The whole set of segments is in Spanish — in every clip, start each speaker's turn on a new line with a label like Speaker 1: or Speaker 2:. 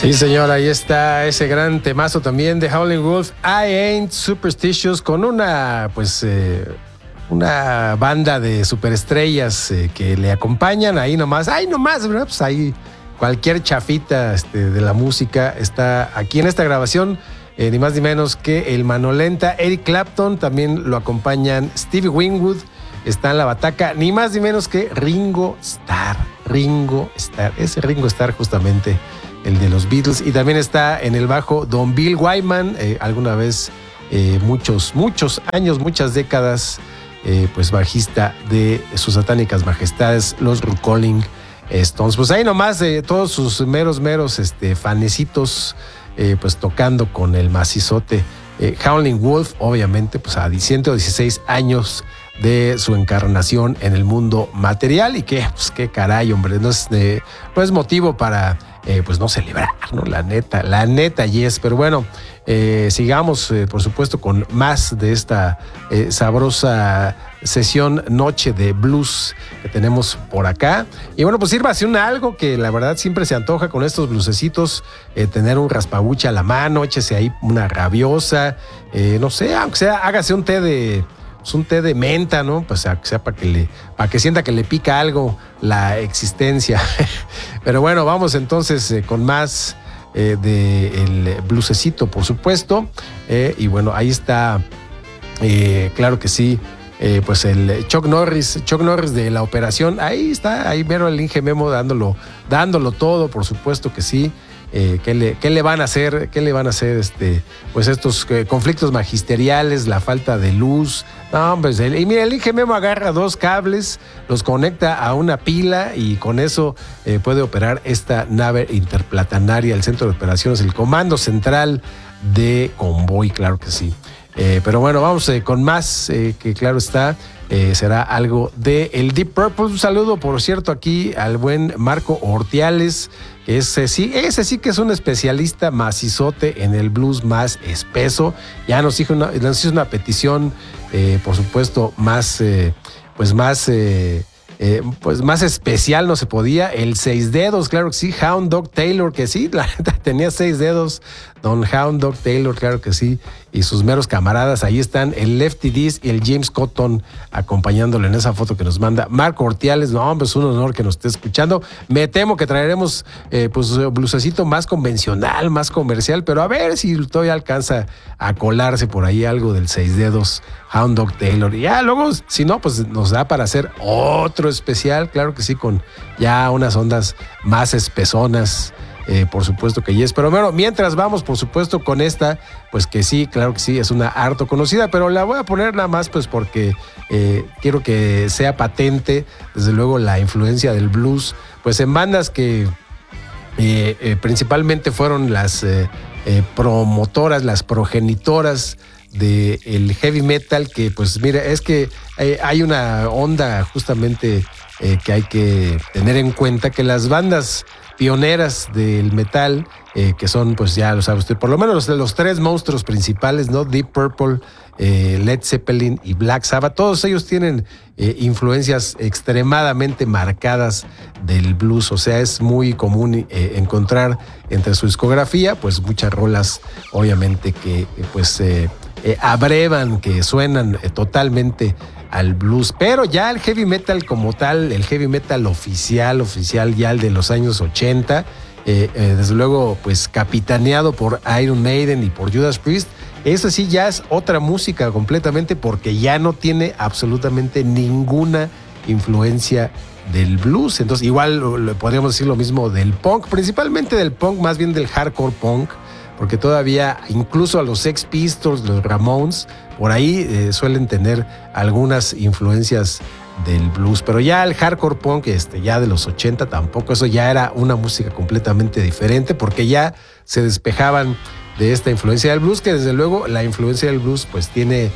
Speaker 1: Sí, señor, ahí está ese gran temazo también de Howlin' Wolf, I Ain't Superstitious, con una banda de superestrellas que le acompañan ahí nomás, ¿verdad? Pues ahí cualquier chafita de la música está aquí en esta grabación, ni más ni menos que el Mano Lenta, Eric Clapton, también lo acompañan Stevie Winwood, está en la bataca, ni más ni menos que Ringo Starr, ese Ringo Starr justamente, el de los Beatles, y también está en el bajo Don Bill Wyman, alguna vez, muchos años, muchas décadas, pues bajista de sus satánicas majestades, los Rolling Stones. Pues ahí nomás todos sus meros fanecitos, pues tocando con el macizote. Howlin' Wolf, obviamente, pues a 116 años de su encarnación en el mundo material, y que, pues qué caray, hombre, no es motivo para pues no celebrar, ¿no? La neta, yes. Pero bueno, sigamos, por supuesto, con más de esta sabrosa sesión noche de blues que tenemos por acá. Y bueno, pues sirva algo que la verdad siempre se antoja con estos blusecitos, tener un raspabuche a la mano, échese ahí una rabiosa, no sé, aunque sea, hágase un té de menta, ¿no? Pues sea para que sienta que le pica algo la existencia. Pero bueno, vamos entonces con más del blusecito, por supuesto. Y bueno, ahí está, claro que sí, pues el Chuck Norris de La Operación. Ahí está, ahí mero el Inge Memo dándolo todo, por supuesto que sí. ¿Qué le van a hacer? Pues estos conflictos magisteriales, la falta de luz. No, hombre, y mira, el Inge Memo agarra dos cables, los conecta a una pila y con eso puede operar esta nave interplanetaria, el centro de operaciones, el comando central de convoy, claro que sí. Pero bueno, vamos con más, que claro está, será algo de el Deep Purple. Un saludo, por cierto, aquí al buen Marco Ortiales, que ese sí que es un especialista macizote en el blues más espeso. Ya nos hizo una petición, por supuesto, más especial no se podía. El 6 dedos, claro que sí. Hound Dog Taylor, que sí, la neta tenía 6 dedos. Don Hound Dog Taylor, claro que sí. Y sus meros camaradas, ahí están el Lefty Diz y el James Cotton acompañándole en esa foto que nos manda Marco Ortiales. No, hombre, es un honor que nos esté escuchando. Me temo que traeremos pues blusecito más convencional, más comercial, pero a ver si todavía alcanza a colarse por ahí algo del 6 dedos Hound Dog Taylor. Y ya luego, si no, pues nos da para hacer otro especial, claro que sí, con ya unas ondas más espesonas. Por supuesto que yes, pero bueno, mientras vamos, por supuesto, con esta, pues que sí, claro que sí, es una harto conocida, pero la voy a poner nada más pues porque quiero que sea patente, desde luego, la influencia del blues, pues en bandas que principalmente fueron las promotoras, las progenitoras del heavy metal, que pues mira, es que hay una onda justamente que hay que tener en cuenta, que las bandas pioneras del metal, que son, pues ya lo sabe usted, por lo menos los tres monstruos principales, ¿no? Deep Purple, Led Zeppelin y Black Sabbath, todos ellos tienen influencias extremadamente marcadas del blues. O sea, es muy común encontrar entre su discografía pues muchas rolas, obviamente, que pues abrevan, que suenan totalmente al blues, pero ya el heavy metal como tal, el heavy metal oficial ya el de los años 80, desde luego pues capitaneado por Iron Maiden y por Judas Priest, eso sí ya es otra música completamente, porque ya no tiene absolutamente ninguna influencia del blues. Entonces igual podríamos decir lo mismo del punk, principalmente del punk, más bien del hardcore punk, porque todavía incluso a los Sex Pistols, los Ramones, por ahí suelen tener algunas influencias del blues, pero ya el hardcore punk ya de los 80 tampoco, eso ya era una música completamente diferente, porque ya se despejaban de esta influencia del blues, que desde luego la influencia del blues pues tiene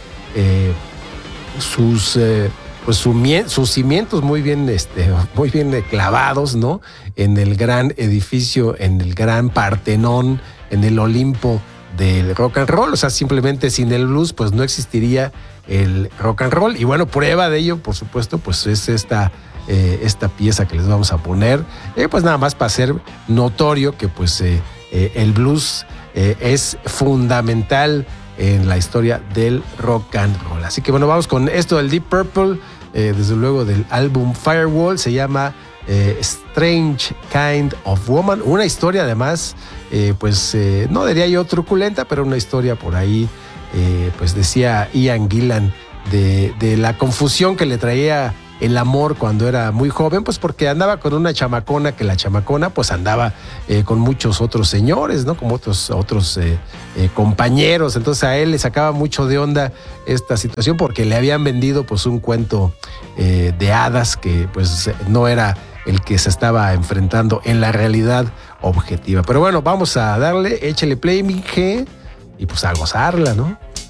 Speaker 1: sus cimientos muy bien clavados, ¿no? En el gran edificio, en el gran Partenón, en el Olimpo del rock and roll. O sea, simplemente sin el blues pues no existiría el rock and roll. Y bueno, prueba de ello, por supuesto, pues es esta pieza que les vamos a poner, pues nada más para hacer notorio que pues el blues es fundamental en la historia del rock and roll. Así que bueno, vamos con esto del Deep Purple, desde luego del álbum Firewall, se llama Strange Kind of Woman, una historia además, no diría yo truculenta, pero una historia por ahí, pues decía Ian Gillan, de la confusión que le traía el amor cuando era muy joven, pues porque andaba con una chamacona, que la chamacona pues andaba con muchos otros señores, ¿no? Como otros compañeros. Entonces a él le sacaba mucho de onda esta situación porque le habían vendido pues un cuento de hadas que pues no era el que se estaba enfrentando en la realidad objetiva. Pero bueno, vamos a darle, échale play, mi G, y pues a gozarla, ¿no?